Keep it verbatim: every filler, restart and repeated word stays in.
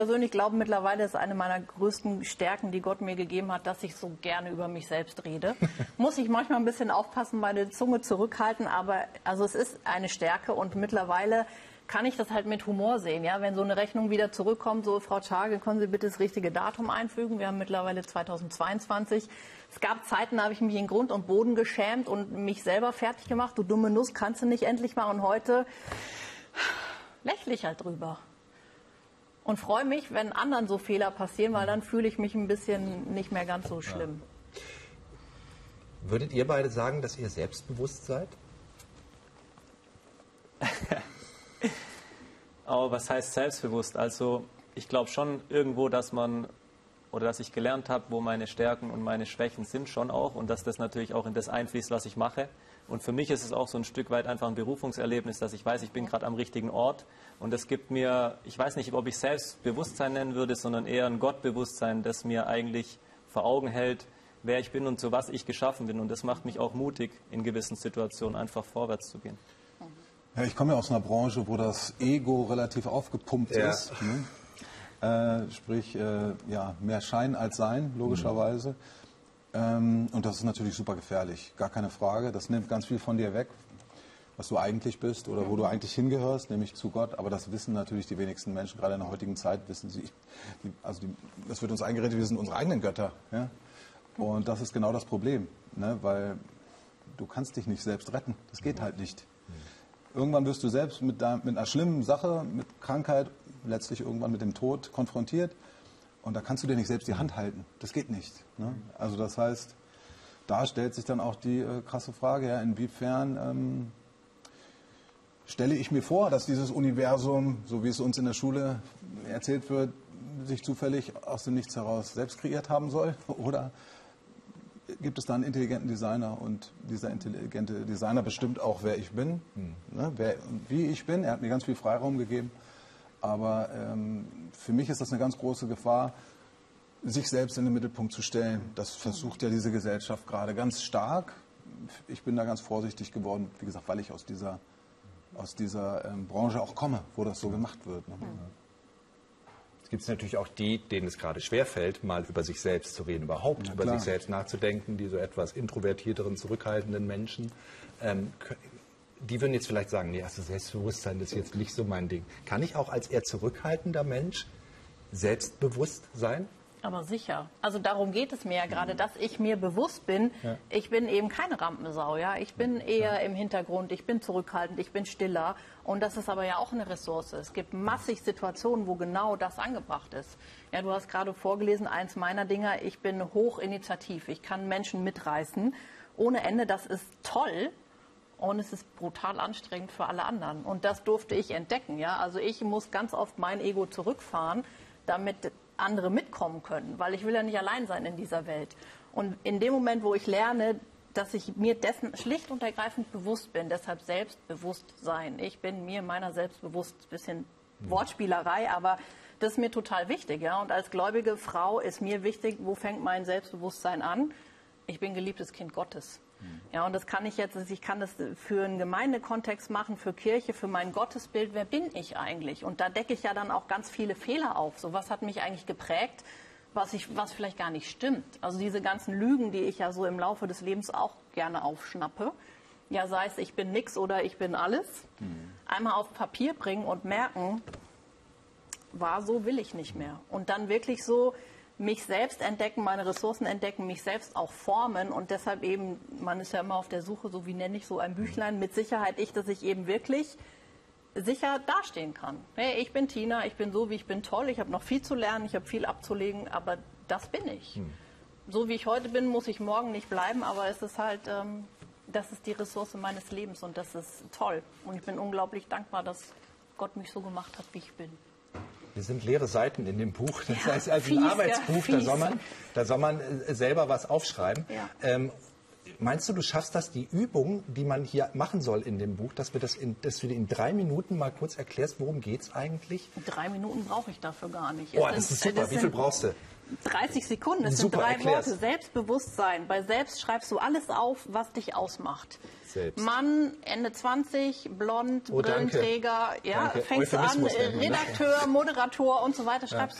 persönlich glaube mittlerweile, ist eine meiner größten Stärken, die Gott mir gegeben hat, dass ich so gerne über mich selbst rede. Muss ich manchmal ein bisschen aufpassen, meine Zunge zurückhalten, aber also es ist eine Stärke und mittlerweile kann ich das halt mit Humor sehen. Ja? Wenn so eine Rechnung wieder zurückkommt, so Frau Tschage, können Sie bitte das richtige Datum einfügen? Wir haben mittlerweile zweitausendzweiundzwanzig. Es gab Zeiten, da habe ich mich in Grund und Boden geschämt und mich selber fertig gemacht. Du dumme Nuss, kannst du nicht endlich mal. Und heute lächle ich halt drüber. Und freue mich, wenn anderen so Fehler passieren, weil dann fühle ich mich ein bisschen nicht mehr ganz so schlimm. Würdet ihr beide sagen, dass ihr selbstbewusst seid? Aber was heißt selbstbewusst? Also ich glaube schon irgendwo, dass man oder dass ich gelernt habe, wo meine Stärken und meine Schwächen sind schon auch und dass das natürlich auch in das einfließt, was ich mache. Und für mich ist es auch so ein Stück weit einfach ein Berufungserlebnis, dass ich weiß, ich bin gerade am richtigen Ort. Und es gibt mir, ich weiß nicht, ob ich Selbstbewusstsein nennen würde, sondern eher ein Gottbewusstsein, das mir eigentlich vor Augen hält, wer ich bin und zu was ich geschaffen bin. Und das macht mich auch mutig, in gewissen Situationen einfach vorwärts zu gehen. Ja, ich komme ja aus einer Branche, wo das Ego relativ aufgepumpt ja. ist. Ne? Äh, sprich, äh, ja, mehr Schein als Sein, logischerweise. Mhm. Ähm, und das ist natürlich super gefährlich, gar keine Frage. Das nimmt ganz viel von dir weg, was du eigentlich bist oder wo du eigentlich hingehörst, nämlich zu Gott. Aber das wissen natürlich die wenigsten Menschen, gerade in der heutigen Zeit wissen sie, die, also die, das wird uns eingeredet, wir sind unsere eigenen Götter. Ja? Und das ist genau das Problem, ne? Weil du kannst dich nicht selbst retten, das geht halt nicht. Irgendwann wirst du selbst mit, mit einer schlimmen Sache, mit Krankheit, letztlich irgendwann mit dem Tod konfrontiert. Und da kannst du dir nicht selbst die Hand halten. Das geht nicht. Ne? Also das heißt, da stellt sich dann auch die äh, krasse Frage, ja, inwiefern ähm, stelle ich mir vor, dass dieses Universum, so wie es uns in der Schule erzählt wird, sich zufällig aus dem Nichts heraus selbst kreiert haben soll? Oder gibt es da einen intelligenten Designer und dieser intelligente Designer bestimmt auch, wer ich bin, hm. ne, wer, wie ich bin. Er hat mir ganz viel Freiraum gegeben. Aber ähm, für mich ist das eine ganz große Gefahr, sich selbst in den Mittelpunkt zu stellen. Das versucht ja diese Gesellschaft gerade ganz stark. Ich bin da ganz vorsichtig geworden, wie gesagt, weil ich aus dieser, aus dieser ähm, Branche auch komme, wo das so gemacht wird. Ne? Es gibt natürlich auch die, denen es gerade schwerfällt, mal über sich selbst zu reden, überhaupt ja, über klar. sich selbst nachzudenken, die so etwas introvertierteren, zurückhaltenden Menschen. Ähm, die würden jetzt vielleicht sagen, nee, also Selbstbewusstsein ist jetzt nicht so mein Ding. Kann ich auch als eher zurückhaltender Mensch selbstbewusst sein? Aber sicher. Also darum geht es mir ja gerade, dass ich mir bewusst bin, ja. ich bin eben keine Rampensau. Ja? Ich bin eher im Hintergrund, ich bin zurückhaltend, ich bin stiller. Und das ist aber ja auch eine Ressource. Es gibt massig Situationen, wo genau das angebracht ist. Ja, du hast gerade vorgelesen, eins meiner Dinger, ich bin hochinitiativ. Ich kann Menschen mitreißen ohne Ende. Das ist toll. Und es ist brutal anstrengend für alle anderen. Und das durfte ich entdecken. Ja? Also ich muss ganz oft mein Ego zurückfahren, damit andere mitkommen können. Weil ich will ja nicht allein sein in dieser Welt. Und in dem Moment, wo ich lerne, dass ich mir dessen schlicht und ergreifend bewusst bin, deshalb Selbstbewusstsein. Ich bin mir meiner selbst bewusst, ein bisschen Wortspielerei, aber das ist mir total wichtig. Ja? Und als gläubige Frau ist mir wichtig, wo fängt mein Selbstbewusstsein an? Ich bin geliebtes Kind Gottes. Ja, und das kann ich jetzt, ich kann das für einen Gemeindekontext machen, für Kirche, für mein Gottesbild. Wer bin ich eigentlich? Und da decke ich ja dann auch ganz viele Fehler auf. So, was hat mich eigentlich geprägt, was ich, was vielleicht gar nicht stimmt? Also diese ganzen Lügen, die ich ja so im Laufe des Lebens auch gerne aufschnappe. Ja, sei es, ich bin nix oder ich bin alles. Mhm. Einmal auf Papier bringen und merken, war so, will ich nicht mehr. Und dann wirklich so mich selbst entdecken, meine Ressourcen entdecken, mich selbst auch formen und deshalb eben, man ist ja immer auf der Suche, so wie nenne ich so ein Büchlein, mit Sicherheit ich, dass ich eben wirklich sicher dastehen kann. Hey, ich bin Tina, ich bin so, wie ich bin, toll, ich habe noch viel zu lernen, ich habe viel abzulegen, aber das bin ich. Hm. So wie ich heute bin, muss ich morgen nicht bleiben, aber es ist halt, ähm, das ist die Ressource meines Lebens und das ist toll. Und ich bin unglaublich dankbar, dass Gott mich so gemacht hat, wie ich bin. Wir sind leere Seiten in dem Buch. Das ja, heißt, also fies, ein Arbeitsbuch, ja, da soll man, da soll man selber was aufschreiben. Ja. Ähm, Meinst du, du schaffst das, die Übung, die man hier machen soll in dem Buch, dass, wir das in, dass du dir in drei Minuten mal kurz erklärst, worum geht es eigentlich? Drei Minuten brauche ich dafür gar nicht. Boah, das ist super. Wie viel brauchst du? dreißig Sekunden, das sind drei Worte. Selbstbewusstsein. Bei Selbst schreibst du alles auf, was dich ausmacht. Selbst. Mann, Ende zwanzig, blond, Oh, danke. Brillenträger, ja, Danke. fängst du an, Euphemismus nennen wir, ne? Redakteur, Moderator und so weiter, schreibst